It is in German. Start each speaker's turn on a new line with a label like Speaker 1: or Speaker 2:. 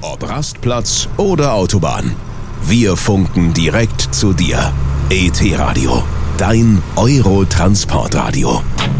Speaker 1: Ob Rastplatz oder Autobahn. Wir funken direkt zu dir. ET Radio, dein Euro-Transportradio.